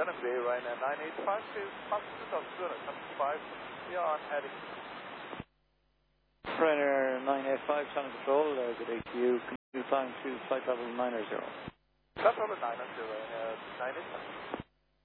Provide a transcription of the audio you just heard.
Channel Bay, Ryanair 985 is passengers of 075. We are heading. Ryanair 985, channel control, good day to you. Continue flying to flight level 900. Flight level 900, 985.